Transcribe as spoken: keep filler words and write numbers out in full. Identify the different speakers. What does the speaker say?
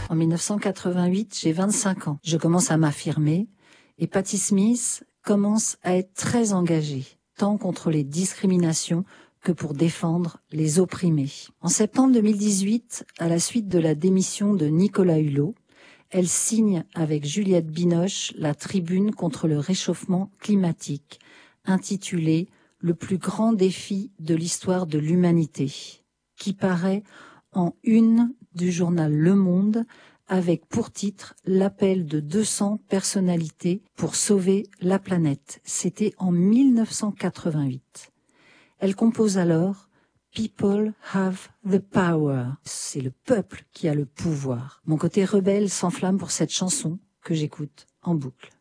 Speaker 1: En mille neuf cent quatre-vingt-huit, j'ai vingt-cinq ans. Je commence à m'affirmer et Patti Smith commence à être très engagée, tant contre les discriminations que pour défendre les opprimés. En septembre deux mille dix-huit, à la suite de la démission de Nicolas Hulot, elle signe avec Juliette Binoche la tribune contre le réchauffement climatique, intitulée « Le plus grand défi de l'histoire de l'humanité », qui paraît en une du journal Le Monde, avec pour titre l'appel de deux cents personnalités pour sauver la planète. C'était en mille neuf cent quatre-vingt-huit. Elle compose alors « People have the power ». C'est le peuple qui a le pouvoir. Mon côté rebelle s'enflamme pour cette chanson que j'écoute en boucle.